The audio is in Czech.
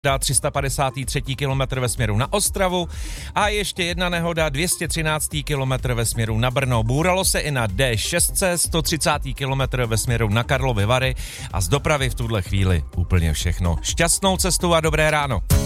353. kilometr ve směru na Ostravu a ještě jedna nehoda, 213. kilometr ve směru na Brno. Bůralo se i na D6, 130. kilometr ve směru na Karlovy Vary a z dopravy v tuhle chvíli úplně všechno. Šťastnou cestu a dobré ráno.